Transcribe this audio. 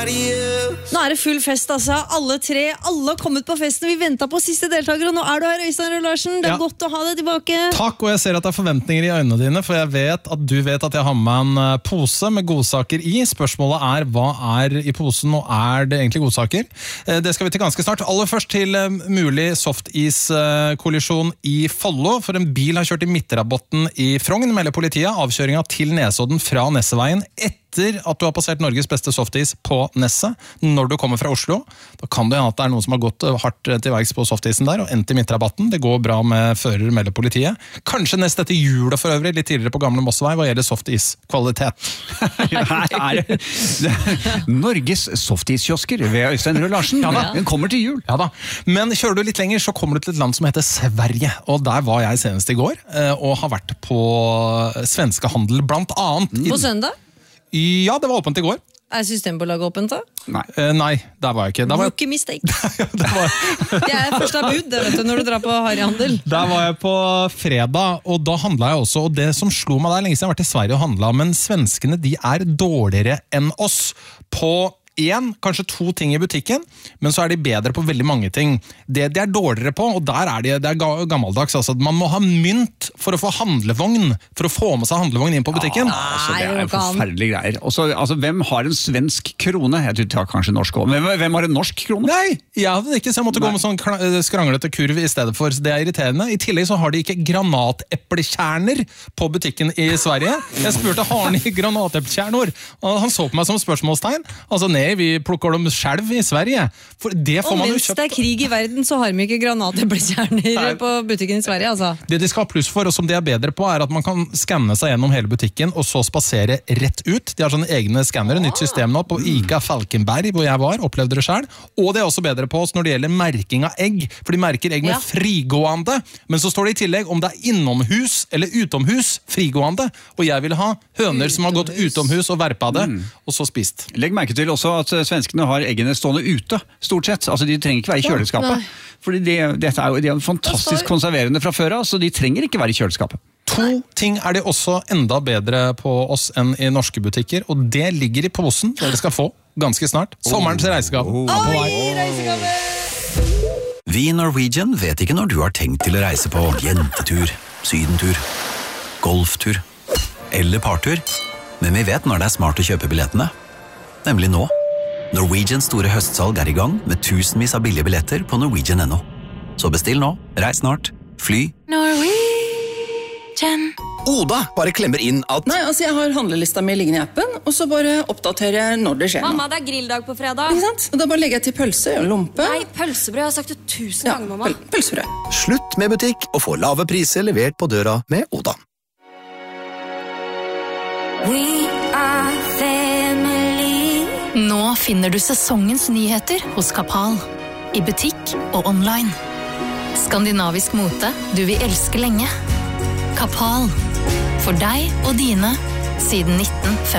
Nå det full fest, altså. Alle tre, alle har kommet på festen. Vi ventet på siste deltaker, og nå du her, Øystein Røe Larsen. Det godt å ha deg tilbake. Takk, og jeg ser at det forventninger i øynene dine, for jeg vet at du vet at jeg har med meg en pose med godsaker i. Spørsmålet hva i posen, og det egentlig godsaker? Det skal vi til ganske snart. Aller først til mulig softis-kollisjon i Follo, for en bil har kjørt i midtrabatten i Frogn, melder politiet. Avkjøringen til Nesodden fra Nesseveien etter at du har passert Norges beste softis på Nesset, når du kommer fra Oslo. Da kan det hende at det noen som har gått hardt til verks på softisen der, og endt i midtrabatten. Det går bra med fører, melder politiet. Kanskje nest etter jula for øvrig, litt tidligere på Gamle Mossevei, hva gjelder softis-kvalitet. Her det Norges softis-kiosker ved Øystein Røe Larsen. Ja da. Den kommer til jul. Ja da. Men kjører du litt lenger, så kommer du til et land som heter Sverige. Og der var jeg senest i går, og har vært på svenskehandel, blant annet. På søndag? Ja, det var åpent i går. Systembolaget åpent da? Nei, der var jeg ikke. Rookie mistake. Det første av bud, det vet du, når du drar på Harryhandel. Der var jeg på fredag, og da handlet jeg også, og det som slo meg der, lenge siden jeg har vært i Sverige og handlet, men svenskene, de dårligere enn oss på kanskje 2 ting i butikken, men så de bedre på veldig mange ting. Det de dårligere på, og der det gammeldags, altså, man må ha mynt for å få handlevogn, for å få med seg handlevogn inn på butikken. Altså, det forferdelige greier. Også, altså, hvem har en svensk krone? Jeg tror det har kanskje norsk også. Hvem har en norsk krone? Nei, jeg hadde det ikke, så jeg måtte gå med sånn skranglete kurv i stedet for, så det irriterende. I tillegg så har de ikke granateplekjerner på butikken i Sverige. Jeg spurte, har de granateplekjerner? Og han så på meg som spørsmålstegn. Altså, vi plukker dem selv i Sverige. For det får man jo kjøpt. Og mens det krig i verden, så har vi ikke granateplekjerner på butikken i Sverige, altså. Det de skal ha pluss for, og som de bedre på, at man kan skanne seg gjennom hele butikken, og så spasere rett ut. De har sånne egne skannere, nytt system nå, på ICA Falkenberg, hvor jeg var, opplevde det selv. Og det også bedre på oss når det gjelder merking av egg, for de merker egg med frigående, men så står det i tillegg om det innomhus eller utomhus frigående, og jeg ville ha høner som har gått utomhus og verpa det, og så spist. Legg merke til også at svenskene har eggene stående ute, stort sett. Altså, de trenger ikke være i kjøleskapet. Fordi de er fantastisk konserverende fra før av, så de trenger ikke være i kjøleskapet. 2 ting de også enda bedre på oss enn i norske butikker, og det ligger i posen dere skal få ganske snart. Sommerens reisegave. Reisegave! Vi i Norwegian vet ikke når du har tenkt til å reise på jentetur, sydentur, golftur eller partur, men vi vet når det smart å kjøpe billettene. Nemlig nå. Norwegians store høstsalg i gang med tusenvis av billige billetter på Norwegian.no. Så bestill nå, reis snart, fly. Norwegian. Oda bare klemmer inn at Nei, altså jeg har handlelista mi liggende i appen, og så bare oppdaterer jeg når det skjer. Mamma, det grilldag på fredag. Ikke sant? Og da bare legger jeg til pølse og lompe. Nei, pølsebrød, jeg har sagt det 1000 ganger, mamma. Pølsebrød. Slutt med butikk og få lave priser levert på døra med Oda. We are family. Nå finner du sesongens nyheter hos Kappahl. I butikk og online. Skandinavisk mote du vil elske lenge. Kappahl. For deg og dine siden 1950.